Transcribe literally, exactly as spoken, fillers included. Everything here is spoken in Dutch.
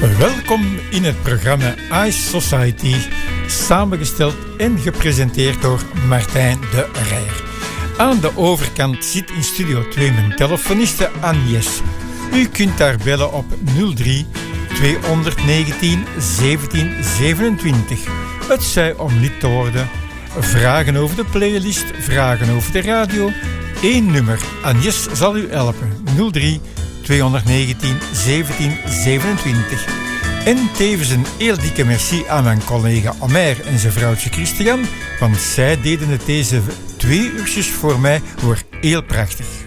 Welkom in het programma Ice Society, samengesteld en gepresenteerd door Martijn de Rijer. Aan de overkant zit in Studio twee mijn telefoniste Agnes. U kunt daar bellen op nul drie tweehonderdnegentien zeventien zevenentwintig. Het zij om lid te worden. Vragen over de playlist, vragen over de radio. Eén nummer. Agnes zal u helpen. nul drie tweehonderdnegentien zeventien zevenentwintig. En tevens een heel dikke merci aan mijn collega Omer en zijn vrouwtje Christian, want zij deden het deze twee uurtjes voor mij voor heel prachtig.